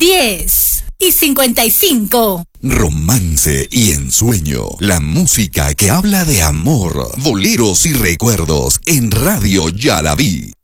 10:55. Romance y ensueño. La música que habla de amor, boleros y recuerdos en Radio Yalaví.